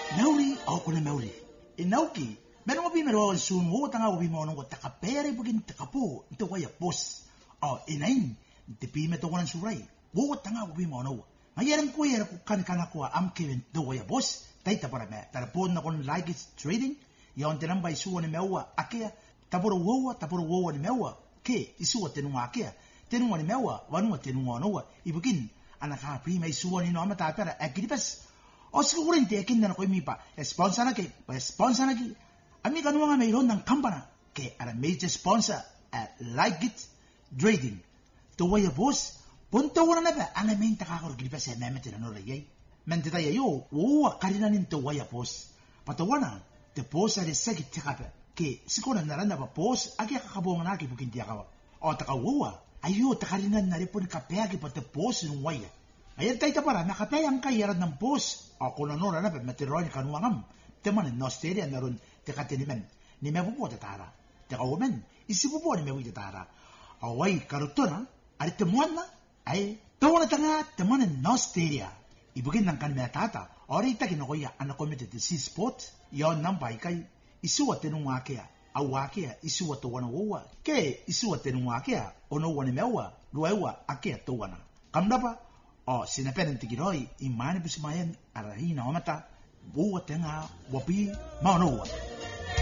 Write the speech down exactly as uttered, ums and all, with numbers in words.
Nauli au kone nauli. E nauki, mero ngopi mero sun wo tanga wo bimo no taka pere bugin taka po nte waya boss. Oh, e nain te pi me to wan surai. Wo tanga wo bimo no. Mayerang ko yera ku kan kana ko am kevin to waya boss. Taita para me. Tara po na kon like is trading. Ya on tenam bai suwa ni mewa akea. Taporo wowa, taporo wowa ni mewa. Ke isuwa tenunga akea. Tenunga ni mewa, wanua tenunga noa. Ibugin anaka pri mai suwa ni no amata pera akiripes. O siguramente akin na ko imipa sponsor na ke pa sponsor na ki ami kanu nga mayroon ng kampana ke ara major sponsor at Like It Trading to waya boss punta wala na ba ang main takakor gripa sa meme na no rayay mente tayo yo wo karina nin to waya boss patawana te boss ari sakit tikape ke sikona naranda ba boss agi kakabong na ki bukin dia kawa o takawa ayo takarinan na repon kapea ki pa te boss ng waya. Ayan tayo para nakapayang kayaran ng post. Ako na nora na meteorology kanuangam. Teman in Australia naroon tekatinimen. Ni mebupo tatara. Teka women, isibupo ni mebupo tatara. Away karutona, ari temuan na, ay tawa na tanga teman in Australia. Ibugin ng kanina tata, ori ita kinakoya anakomite the sea spot. Yon nampay kay isuwa tenunga kaya. Awa kaya isuwa tawana wawa. Ke isuwa tenunga kaya, ono wani mewa, luewa akea tawana. Kamdapa, o sinapen tigiroi imani busimayan arahina omata buwa tenga wapi maunowa.